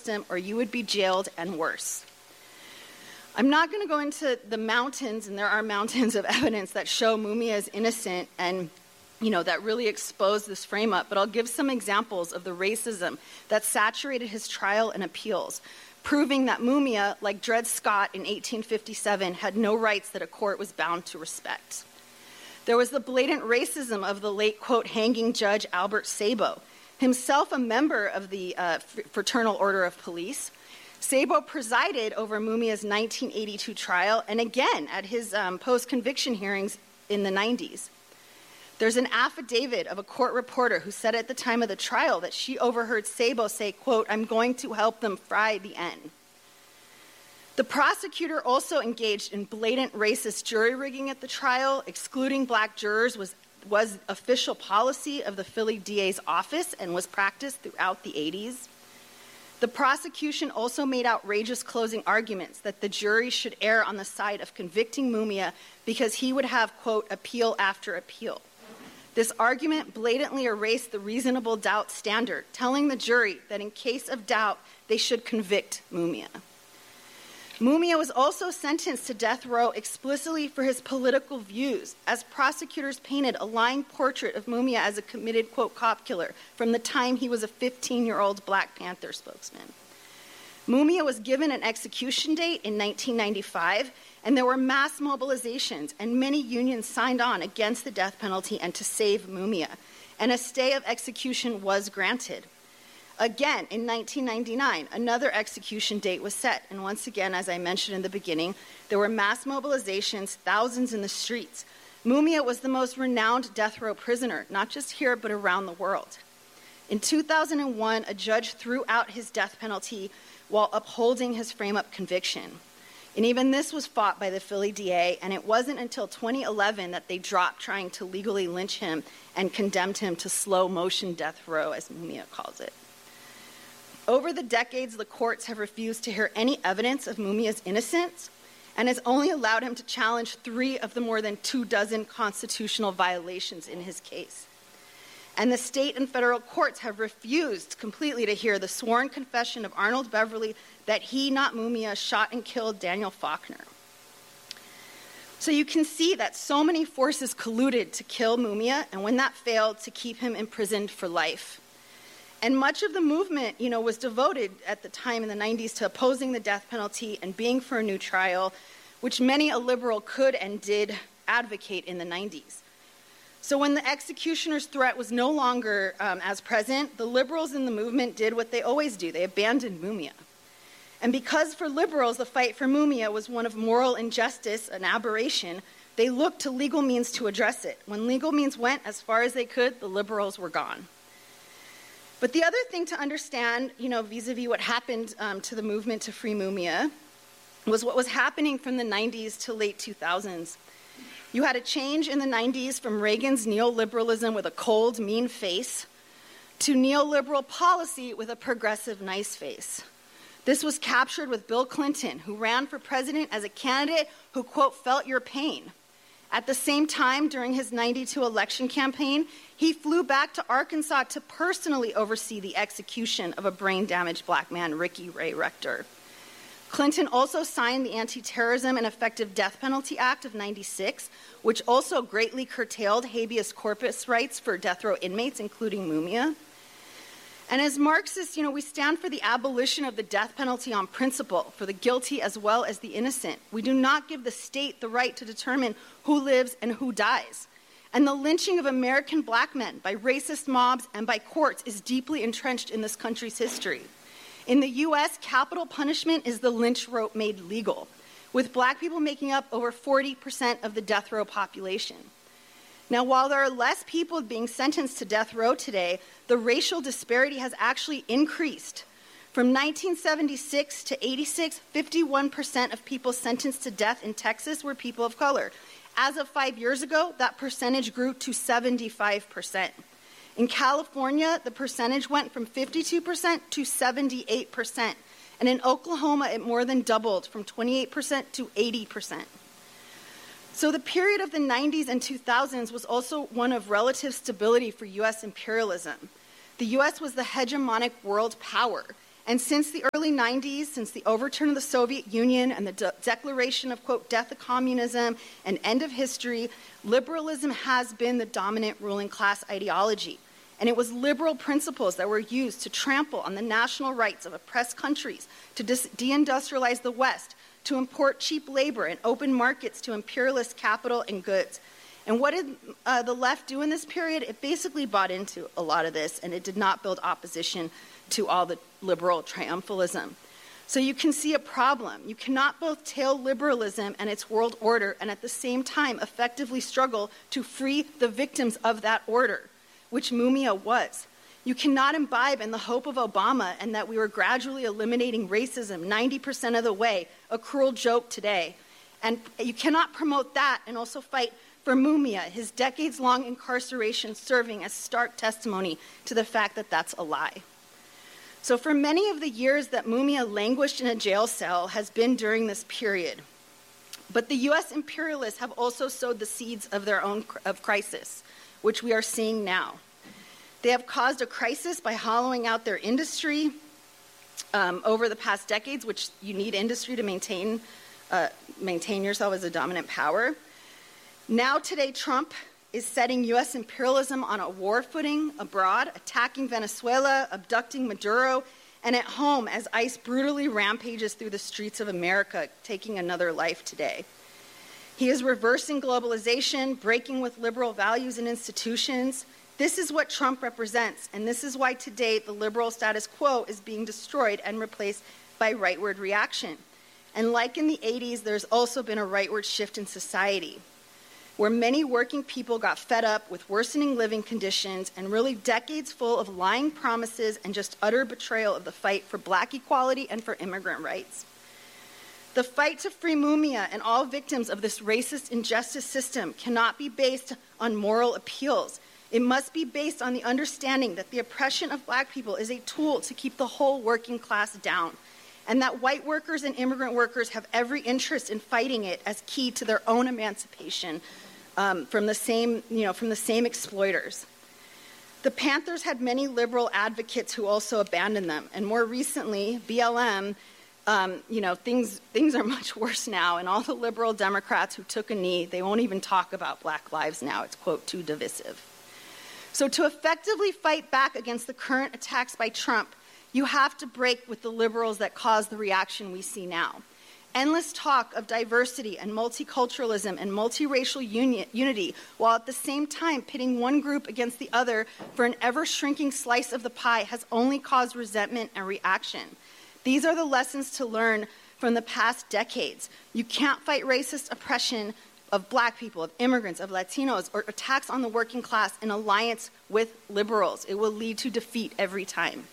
system or you would be jailed and worse. I'm not going to go into the mountains, and there are mountains of evidence that show Mumia is innocent and that really expose this frame up, but I'll give some examples of the racism that saturated his trial and appeals, proving that Mumia, like Dred Scott in 1857, had no rights that a court was bound to respect. There was the blatant racism of the late, quote, hanging judge Albert Sabo, himself a member of the Fraternal Order of Police. Sabo presided over Mumia's 1982 trial and again at his post-conviction hearings in the 90s. There's an affidavit of a court reporter who said at the time of the trial that she overheard Sabo say, quote, "I'm going to help them fry the N." The prosecutor also engaged in blatant racist jury rigging at the trial. Excluding black jurors was official policy of the Philly DA's office and was practiced throughout the 80s. The prosecution also made outrageous closing arguments that the jury should err on the side of convicting Mumia because he would have, quote, appeal after appeal. This argument blatantly erased the reasonable doubt standard, telling the jury that in case of doubt, they should convict Mumia. Mumia was also sentenced to death row explicitly for his political views, as prosecutors painted a lying portrait of Mumia as a committed, quote, cop killer from the time he was a 15-year-old Black Panther spokesman. Mumia was given an execution date in 1995, and there were mass mobilizations, and many unions signed on against the death penalty and to save Mumia, and a stay of execution was granted. Again, in 1999, another execution date was set, and once again, as I mentioned in the beginning, there were mass mobilizations, thousands in the streets. Mumia was the most renowned death row prisoner, not just here, but around the world. In 2001, a judge threw out his death penalty while upholding his frame-up conviction. And even this was fought by the Philly DA, and it wasn't until 2011 that they dropped trying to legally lynch him and condemned him to slow-motion death row, as Mumia calls it. Over the decades, the courts have refused to hear any evidence of Mumia's innocence and has only allowed him to challenge 3 of the more than 24 constitutional violations in his case. And the state and federal courts have refused completely to hear the sworn confession of Arnold Beverly that he, not Mumia, shot and killed Daniel Faulkner. So you can see that so many forces colluded to kill Mumia, and when that failed, to keep him imprisoned for life. And much of the movement, was devoted at the time in the 90s to opposing the death penalty and being for a new trial, which many a liberal could and did advocate in the 90s. So when the executioner's threat was no longer as present, the liberals in the movement did what they always do. They abandoned Mumia. And because for liberals, the fight for Mumia was one of moral injustice, an aberration, they looked to legal means to address it. When legal means went as far as they could, the liberals were gone. But the other thing to understand, vis-a-vis what happened to the movement to free Mumia was what was happening from the 90s to late 2000s. You had a change in the 90s from Reagan's neoliberalism with a cold, mean face to neoliberal policy with a progressive, nice face. This was captured with Bill Clinton, who ran for president as a candidate who, quote, felt your pain. At the same time, during his 92 election campaign, he flew back to Arkansas to personally oversee the execution of a brain-damaged Black man, Ricky Ray Rector. Clinton also signed the Anti-Terrorism and Effective Death Penalty Act of '96, which also greatly curtailed habeas corpus rights for death row inmates, including Mumia. And as Marxists, we stand for the abolition of the death penalty on principle for the guilty as well as the innocent. We do not give the state the right to determine who lives and who dies. And the lynching of American Black men by racist mobs and by courts is deeply entrenched in this country's history. In the U.S., capital punishment is the lynch rope made legal, with Black people making up over 40% of the death row population. Now, while there are less people being sentenced to death row today, the racial disparity has actually increased. From 1976 to 86, 51% of people sentenced to death in Texas were people of color. As of 5 years ago, that percentage grew to 75%. In California, the percentage went from 52% to 78%. And in Oklahoma, it more than doubled from 28% to 80%. So the period of the 90s and 2000s was also one of relative stability for U.S. imperialism. The U.S. was the hegemonic world power, And since the early 90s, since the overturn of the Soviet Union and the declaration of, quote, death of communism and end of history, liberalism has been the dominant ruling class ideology. And it was liberal principles that were used to trample on the national rights of oppressed countries, to deindustrialize the West, to import cheap labor and open markets to imperialist capital and goods. And what did the left do in this period? It basically bought into a lot of this, and it did not build opposition to all the liberal triumphalism. So you can see a problem. You cannot both tail liberalism and its world order and at the same time effectively struggle to free the victims of that order, which Mumia was. You cannot imbibe in the hope of Obama and that we were gradually eliminating racism 90% of the way, a cruel joke today. And you cannot promote that and also fight for Mumia, his decades-long incarceration serving as stark testimony to the fact that that's a lie. So for many of the years that Mumia languished in a jail cell has been during this period. But the U.S. imperialists have also sowed the seeds of their own crisis, which we are seeing now. They have caused a crisis by hollowing out their industry over the past decades, which you need industry to maintain yourself as a dominant power. Now today, Trump is setting U.S. imperialism on a war footing abroad, attacking Venezuela, abducting Maduro, and at home as ICE brutally rampages through the streets of America, taking another life today. He is reversing globalization, breaking with liberal values and institutions. This is what Trump represents, and this is why today the liberal status quo is being destroyed and replaced by rightward reaction. And like in the 80s, there's also been a rightward shift in society, where many working people got fed up with worsening living conditions and really decades full of lying promises and just utter betrayal of the fight for black equality and for immigrant rights. The fight to free Mumia and all victims of this racist injustice system cannot be based on moral appeals. It must be based on the understanding that the oppression of black people is a tool to keep the whole working class down, and that white workers and immigrant workers have every interest in fighting it as key to their own emancipation from the same exploiters. The Panthers had many liberal advocates who also abandoned them, and more recently, BLM. Things are much worse now, and all the liberal Democrats who took a knee, they won't even talk about Black lives now. It's, quote, too divisive. So to effectively fight back against the current attacks by Trump, you have to break with the liberals that cause the reaction we see now. Endless talk of diversity and multiculturalism and multiracial unity, while at the same time pitting one group against the other for an ever-shrinking slice of the pie, has only caused resentment and reaction. These are the lessons to learn from the past decades. You can't fight racist oppression of black people, of immigrants, of Latinos, or attacks on the working class in alliance with liberals. It will lead to defeat every time.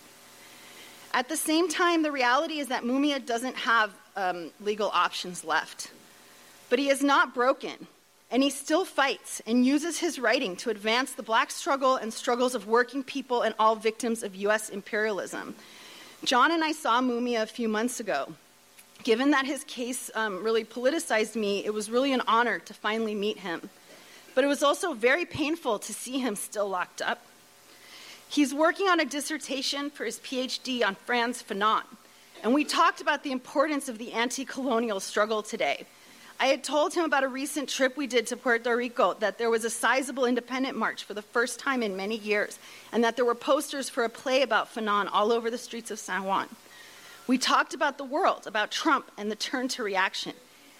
At the same time, the reality is that Mumia doesn't have legal options left. But he is not broken, and he still fights and uses his writing to advance the black struggle and struggles of working people and all victims of U.S. imperialism. John and I saw Mumia a few months ago. Given that his case really politicized me, it was really an honor to finally meet him. But it was also very painful to see him still locked up. He's working on a dissertation for his PhD on Frantz Fanon, and we talked about the importance of the anti-colonial struggle today. I had told him about a recent trip we did to Puerto Rico, that there was a sizable independent march for the first time in many years, and that there were posters for a play about Fanon all over the streets of San Juan. We talked about the world, about Trump and the turn to reaction.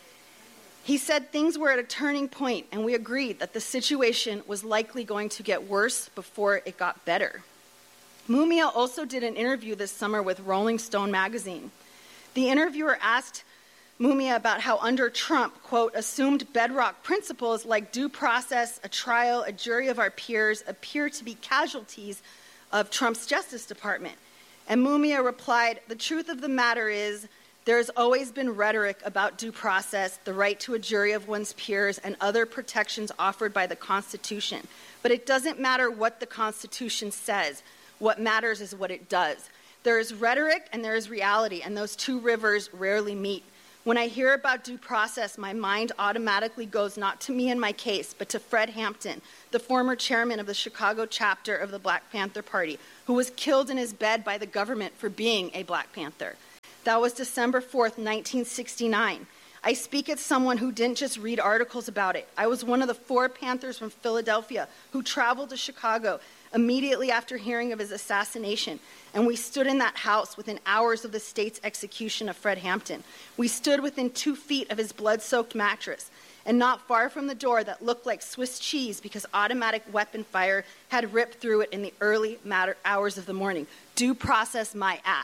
He said things were at a turning point, and we agreed that the situation was likely going to get worse before it got better. Mumia also did an interview this summer with Rolling Stone magazine. The interviewer asked Mumia about how under Trump, quote, assumed bedrock principles like due process, a trial, a jury of our peers appear to be casualties of Trump's Justice Department. And Mumia replied, the truth of the matter is there's always been rhetoric about due process, the right to a jury of one's peers, and other protections offered by the Constitution. But it doesn't matter what the Constitution says. What matters is what it does. There is rhetoric and there is reality, and those two rivers rarely meet. When I hear about due process, my mind automatically goes not to me and my case, but to Fred Hampton, the former chairman of the Chicago chapter of the Black Panther Party, who was killed in his bed by the government for being a Black Panther. That was December 4th, 1969. I speak as someone who didn't just read articles about it. I was one of the 4 Panthers from Philadelphia who traveled to Chicago immediately after hearing of his assassination, and we stood in that house within hours of the state's execution of Fred Hampton. We stood within 2 feet of his blood-soaked mattress, and not far from the door that looked like Swiss cheese because automatic weapon fire had ripped through it in the early hours of the morning. Due process my ass.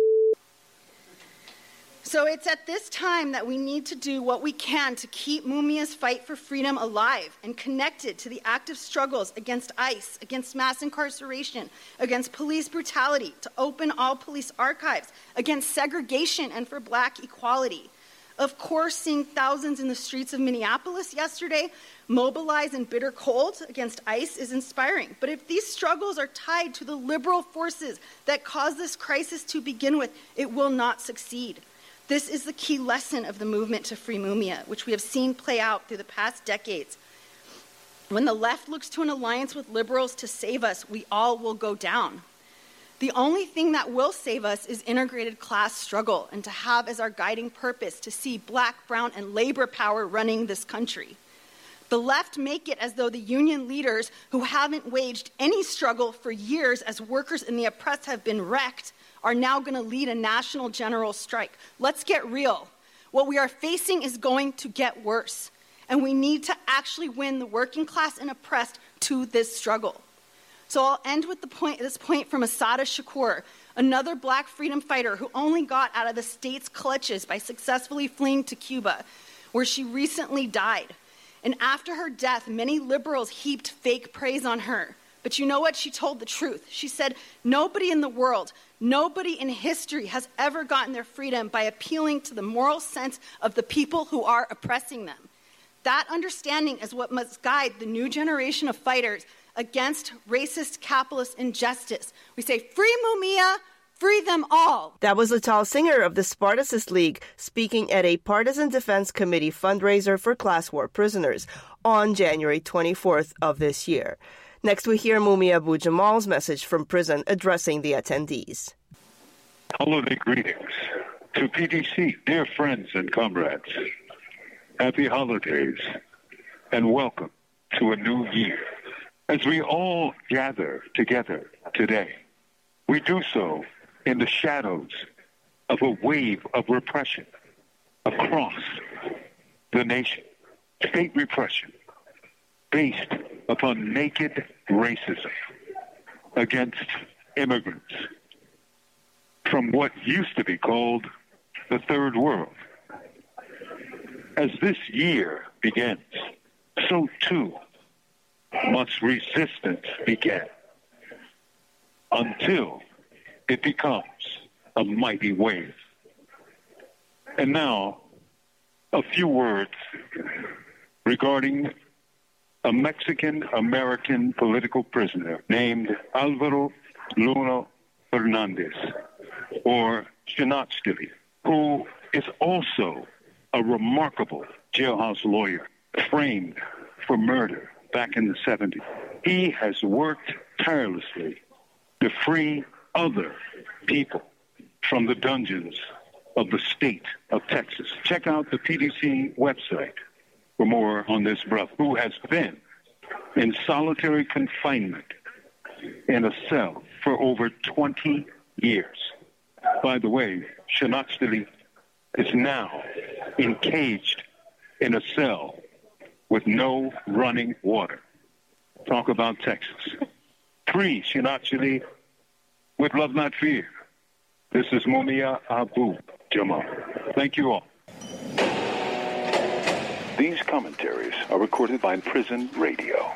So it's at this time that we need to do what we can to keep Mumia's fight for freedom alive and connected to the active struggles against ICE, against mass incarceration, against police brutality, to open all police archives, against segregation and for Black equality. Of course, seeing thousands in the streets of Minneapolis yesterday mobilize in bitter cold against ICE is inspiring. But if these struggles are tied to the liberal forces that caused this crisis to begin with, it will not succeed. This is the key lesson of the movement to free Mumia, which we have seen play out through the past decades. When the left looks to an alliance with liberals to save us, we all will go down. The only thing that will save us is integrated class struggle and to have as our guiding purpose to see Black, brown, and labor power running this country. The left make it as though the union leaders who haven't waged any struggle for years as workers and the oppressed have been wrecked are now going to lead a national general strike. Let's get real. What we are facing is going to get worse, and we need to actually win the working class and oppressed to this struggle. So I'll end with this point from Assata Shakur, another Black freedom fighter who only got out of the state's clutches by successfully fleeing to Cuba, where she recently died. And after her death, many liberals heaped fake praise on her. But you know what? She told the truth. She said, nobody in the world, nobody in history has ever gotten their freedom by appealing to the moral sense of the people who are oppressing them. That understanding is what must guide the new generation of fighters against racist capitalist injustice. We say, free Mumia, free them all. That was Lital Singer of the Spartacist League speaking at a Partisan Defense Committee fundraiser for class war prisoners on January 24th of this year. Next, we hear Mumia Abu-Jamal's message from prison addressing the attendees. Holiday greetings to PDC, dear friends and comrades. Happy holidays and welcome to a new year. As we all gather together today, we do so in the shadows of a wave of repression across the nation. State repression based upon naked racism against immigrants from what used to be called the Third World. As this year begins, so too must resistance begin until it becomes a mighty wave. And now, a few words regarding a Mexican-American political prisoner named Alvaro Luna Hernandez, or Xenochtli, who is also a remarkable jailhouse lawyer framed for murder back in the 70s. He has worked tirelessly to free other people from the dungeons of the state of Texas. Check out the PDC website for more on this brother who has been in solitary confinement in a cell for over 20 years. By the way, Xenochtli is now encaged in a cell with no running water. Talk about Texas. Free Xenochtli with love, not fear. This is Mumia Abu-Jamal. Thank you all. These commentaries are recorded by Prison Radio.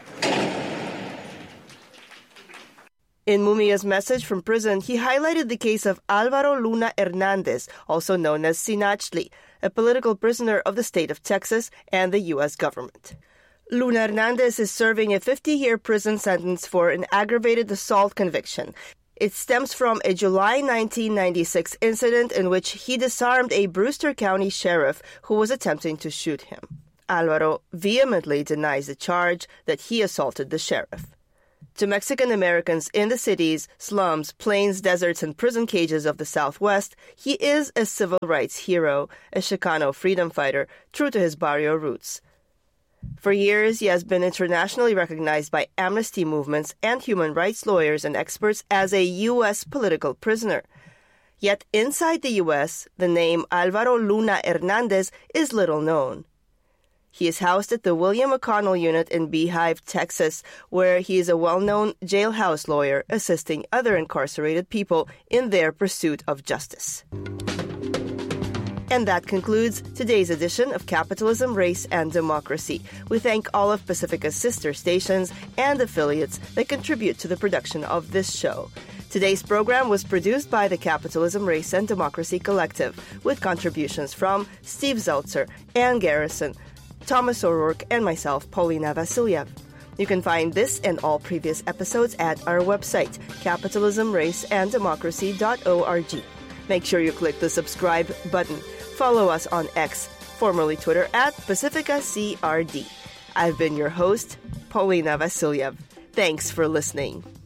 In Mumia's message from prison, he highlighted the case of Alvaro Luna Hernandez, also known as Xenochtli, a political prisoner of the state of Texas and the U.S. government. Luna Hernandez is serving a 50-year prison sentence for an aggravated assault conviction. It stems from a July 1996 incident in which he disarmed a Brewster County sheriff who was attempting to shoot him. Alvaro vehemently denies the charge that he assaulted the sheriff. To Mexican Americans in the cities, slums, plains, deserts, and prison cages of the Southwest, he is a civil rights hero, a Chicano freedom fighter, true to his barrio roots. For years, he has been internationally recognized by amnesty movements and human rights lawyers and experts as a U.S. political prisoner. Yet inside the U.S., the name Alvaro Luna Hernandez is little known. He is housed at the William McConnell Unit in Beehive, Texas, where he is a well-known jailhouse lawyer assisting other incarcerated people in their pursuit of justice. And that concludes today's edition of Capitalism, Race, and Democracy. We thank all of Pacifica's sister stations and affiliates that contribute to the production of this show. Today's program was produced by the Capitalism, Race, and Democracy Collective, with contributions from Steve Zeltzer, Ann Garrison, Thomas O'Rourke, and myself, Paulina Vasiliev. You can find this and all previous episodes at our website, capitalismraceanddemocracy.org. Make sure you click the subscribe button. Follow us on X, formerly Twitter, at PacificaCRD. I've been your host, Paulina Vasiliev. Thanks for listening.